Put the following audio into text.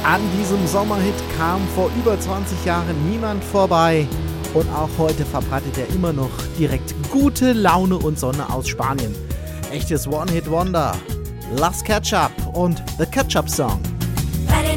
An diesem Sommerhit kam vor über 20 Jahren niemand vorbei. Und auch heute verbreitet er immer noch direkt gute Laune und Sonne aus Spanien. Echtes One-Hit-Wonder. Las Ketchup und The Ketchup Song.